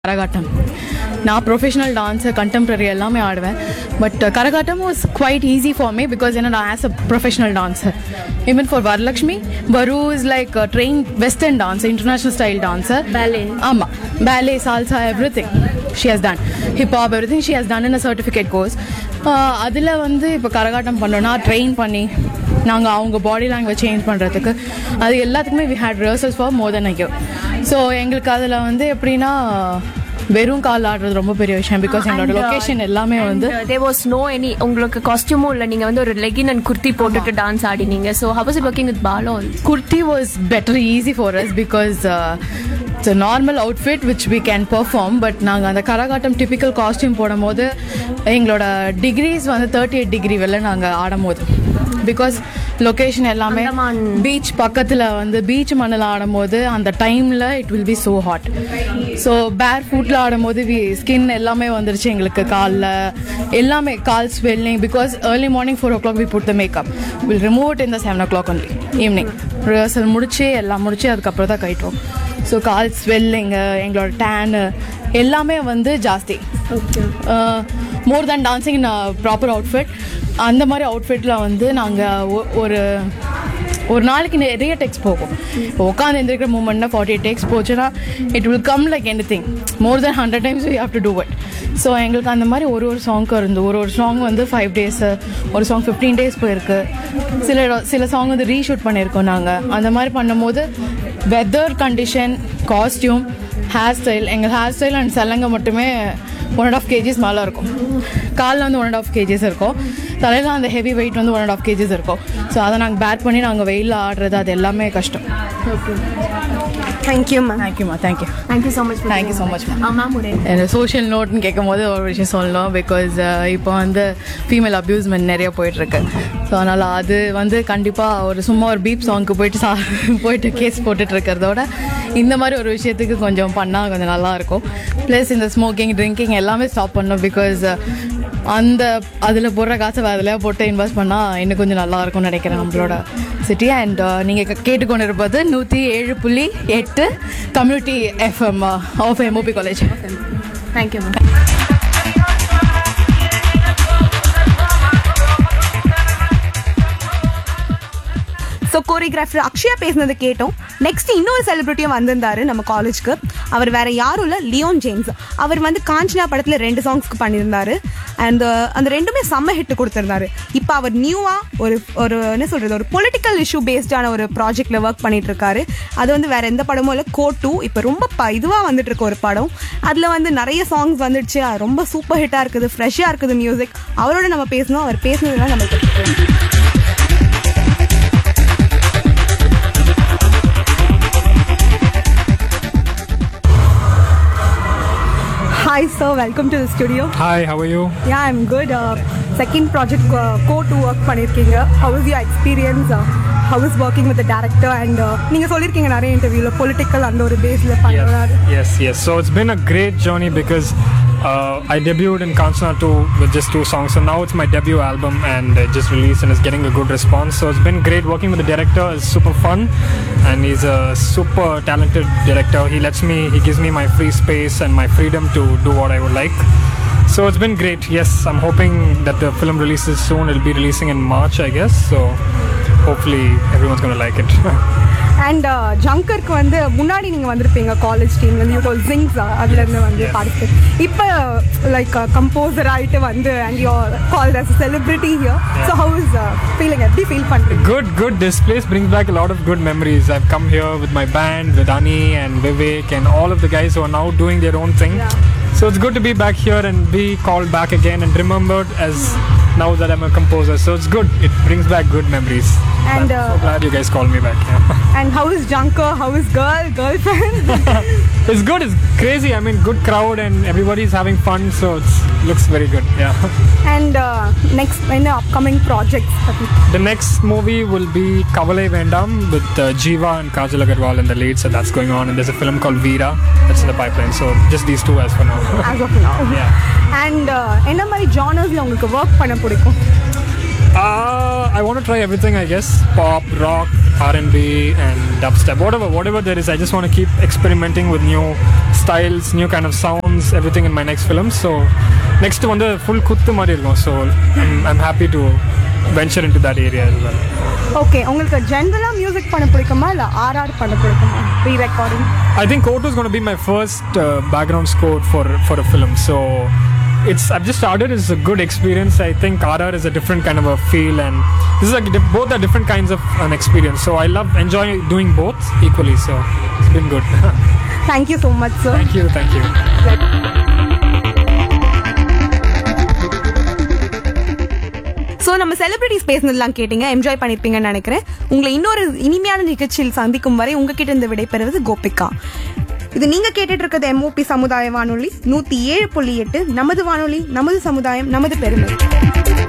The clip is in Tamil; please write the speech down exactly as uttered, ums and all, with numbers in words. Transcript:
Karagatam. Now professional dancer, contemporary ellame aadven. But uh, Karagatam was quite easy for me because you know as a professional dancer. Even for Varalakshmi, Baru is like a trained Western dancer, international style dancer. Ballet. Amma. Ballet, salsa, everything she has done. Hip hop, everything she has done in a certificate course. அதில் வந்து இப்போ கரகாட்டம் பண்ணோன்னா ட்ரெயின் பண்ணி நாங்கள் அவங்க பாடி லாங்குவேஜ் சேஞ்ச் பண்ணுறதுக்கு அது எல்லாத்துக்குமே we had rehearsals for more then a year. So எங்களுக்கு அதில் வந்து எப்படின்னா வெறும் கால் ஆடுறது ரொம்ப பெரிய விஷயம். பிகாஸ் எங்களோட லொகேஷன் எல்லாமே வந்து there was no any உங்களுக்கு காஸ்டியூமும் இல்லை, நீங்கள் வந்து ஒரு லெகின் அண்ட் குர்த்தி போட்டுட்டு dance ஆடினீங்க. So how was it working with Bala? Kurti was better easy for us because uh, it's a normal outfit which we can perform. But நாங்கள் அந்த கரகாட்டம் டிபிக்கல் காஸ்டியூம் போடும் போது எங்களோட டிகிரிஸ் வந்து தேர்ட்டி எயிட் டிகிரி வெளில நாங்கள் ஆடும் போது பிகாஸ் லொக்கேஷன் எல்லாமே பீச் பக்கத்தில் வந்து பீச் மண்ணில் ஆடும் போது அந்த டைமில் it will be so hot. So பேர் ஃபுட்டில் ஆடும் போது வி ஸ்கின் எல்லாமே வந்துருச்சு எங்களுக்கு. காலில் எல்லாமே கால் swelling because early morning four O clock we put the makeup will remove it in the seven O clock only evening rehearsal முடிச்சு எல்லாம் முடிச்சு அதுக்கப்புறம் தான் கைட்டோம். ஸோ கால் ஸ்வெல்லிங்கு எங்களோட டேனு எல்லாமே வந்து ஜாஸ்தி. மோர் தேன் டான்சிங் இன் ப்ராப்பர் அவுட்ஃபிட். அந்த மாதிரி அவுட்ஃபிட்டில் வந்து நாங்கள் ஒரு ஒரு நாளைக்கு நிறைய டெக்ஸ் போகும். இப்போ உட்காந்து எழுந்திருக்கிற மூமெண்ட்னா ஃபார்ட்டி எயிட் டெக்ஸ் போச்சுன்னா it will come like any thing more then hundred times we have to do it. So எங்களுக்கு அந்த மாதிரி ஒரு ஒரு சாங்க்கும் இருந்து ஒரு ஒரு சாங் வந்து ஃபைவ் டேஸு ஒரு சாங் ஃபிஃப்டீன் டேஸ் போயிருக்கு. சில சில சாங் வந்து ரீஷூட் பண்ணியிருக்கோம் நாங்கள். அந்த மாதிரி பண்ணும்போது weather condition, costume, hair style, எங்கள் ஹேர் ஸ்டைல் அண்ட் சலங்கை மட்டுமே ஒன் அண்ட் ஆஃப் கேஜிஸ் மேலே இருக்கும். காலில் வந்து ஒன் அண்ட் ஆஃப் கேஜிஸ் இருக்கும். தலையில் அந்த ஹெவி வெயிட் வந்து ஒன் அண்ட் ஆஃப் கேஜிஸ் இருக்கும். ஸோ அதை நாங்கள் பேர் பண்ணி நாங்கள் வெயிலில் ஆடுறது அது எல்லாமே கஷ்டம். Okay, thank you ma'am. தேங்க்யூம்மா. Thank you thank you so much. Thank you so much ma'am. Ma'am ஒரு சோஷியல் நோட்னு கேட்கும் போது ஒரு விஷயம் சொல்லணும். பிகாஸ் இப்போ வந்து ஃபீமேல் அப்யூஸ்மெண்ட் நிறைய போயிட்டுருக்கு. ஸோ அதனால் அது வந்து கண்டிப்பாக ஒரு சும்மா ஒரு பீப் சாங்க்கு போயிட்டு சா போயிட்டு கேஸ் போட்டுட்டு இருக்கிறதோட இந்த மாதிரி ஒரு விஷயத்துக்கு கொஞ்சம் பண்ணால் கொஞ்சம் நல்லாயிருக்கும். ப்ளஸ் இந்த ஸ்மோக்கிங், ட்ரிங்கிங் எல்லாமே ஸ்டாப் பண்ணணும். பிகாஸ் அந்த அதில் போடுற காசை அதில் போட்டு இன்வெஸ்ட் பண்ணால் இன்னும் கொஞ்சம் நல்லாயிருக்கும்னு நினைக்கிறேன் நம்மளோட சிட்டி. அண்ட் நீங்கள் கேட்டுக்கொண்டு இருப்பது நூற்றி ஏழு புள்ளி எட்டு community FM of MOP college. Thank you ma'am. So choreographer Akshaya பேசினதை கேட்டோம். நெக்ஸ்ட் இன்னொரு செலிபிரிட்டியும் வந்திருந்தாரு நம்ம காலேஜ்க்கு. அவர் வேற யாரும் இல்லை, லியோன் ஜேம்ஸ். அவர் வந்து காஞ்சனா படத்தில் ரெண்டு சாங்ஸ்க்கு பண்ணியிருந்தாரு. அண்ட் அந்த ரெண்டுமே செம்ம ஹிட் கொடுத்துருந்தாரு. இப்போ அவர் நியூவாக ஒரு ஒரு என்ன சொல்கிறது ஒரு பொலிட்டிக்கல் இஷ்யூ பேஸ்டான ஒரு ப்ராஜெக்டில் ஒர்க் பண்ணிட்டு இருக்காரு. அது வந்து வேற எந்த படமும் இல்லை, கோ டூ. இப்போ ரொம்ப ப இதுவாக வந்துட்டு இருக்க ஒரு படம். அதில் வந்து நிறைய சாங்ஸ் வந்துடுச்சு. ரொம்ப சூப்பர் ஹிட்டாக இருக்குது, ஃப்ரெஷ்ஷாக இருக்குது மியூசிக். அவரோட நம்ம பேசணும். அவர் பேசினதுலாம் நம்ம கேட்டுருக்கோம். Hi sir, welcome to the studio. Hi, how are you? Yeah, I'm good. Uh, second project uh, co to work பண்ணிருக்கீங்க. How was your experience? Uh, how is working with the director? And uh, நீங்க சொல்லிருக்கீங்க நிறைய இன்டர்வியூல பொலிட்டிக்கல் அந்த ஒரு பேஸ்ல பண்றாரு. Yes, yes. So it's been a great journey because uh, I debuted in Kanchana two with just two songs. So now it's my debut album and it just released and it's getting a good response. So it's been great working with the director. It's super fun and he's a super talented director. He lets me, he gives me my free space and my freedom to do what I would like. So it's been great. Yes, I'm hoping that the film releases soon. It'll be releasing in March, I guess. So hopefully everyone's going to like it. And ஜங்கருக்கு வந்து முன்னாடி நீங்கள் வந்திருப்பீங்க காலேஜ் டீம்லேருந்து யூ கால் ஜிங்ஸ் அதுலேருந்து வந்து பார்ட்டிசிபேட். இப்போ லைக் கம்போசர் ஆகிட்டு வந்து and you called as celebrity here. So how is feeling? எப்படி ஃபீல் பண்ணுறீங்க? Good, good. This place brings back a lot of good memories. I've come here with my band, with Ani and Vivek and all of the guys who are now doing their own thing. Yeah. So it's good to be back here and be called back again and remembered as now that I'm a composer. So it's good. It brings back good memories. And I'm uh, so glad you guys called me back. Yeah. And how is Junker? How is girl, girlfriend? It's good. It's crazy. I mean, good crowd and everybody's having fun. So it looks very good. Yeah. And uh, next, any upcoming projects? The next movie will be Kavalai Vendam with uh, Jeeva and Kajal Agarwal in the lead. So that's going on. And there's a film called Veera that's in the pipeline. So just these two as for now. As of now. Yeah. And uh, என்ன மாதிரி ஜானர்ஸ்ல உங்களுக்கு ஒர்க் பண்ண பிடிக்கும்? Uh, I want to try everything, I guess. Pop, rock, R and B, and dubstep. Whatever, whatever there is, I just want to keep experimenting with new styles, new kind of sounds, everything in my next film. So, next one, the full kuttu mari irukkum. So, I'm, I'm happy to venture into that area as well. Okay, உங்களுக்கு ஜென்ரலா மியூசிக் பண்ண பிடிக்குமா இல்ல ஆர்ஆர் பண்ண பிடிக்குமா? ரீ recording. I think Kotu is going to be my first uh, background score for for a film. So it's I've just started. It's a good experience. I think R R is a different kind of a feel, and this is like both are different kinds of an experience. So I love enjoy doing both equally. So it's been good. Thank you so much, sir. Thank you. Thank you. So நம்ம செலிபிரிட்டிஸ் பேசினதுலாம் கேட்டீங்க, என்ஜாய் பண்ணியிருப்பீங்கன்னு நினைக்கிறேன். உங்களை இன்னொரு இனிமையான நிகழ்ச்சியில் சந்திக்கும் வரை உங்ககிட்ட இருந்து விடைபெறுவது கோபிகா. இது நீங்க கேட்டுட்டு இருக்கிறது எம்ஓபி சமுதாய வானொலி நூத்தி ஏழு புள்ளி எட்டு. நமது வானொலி, நமது சமுதாயம், நமது பெருமை.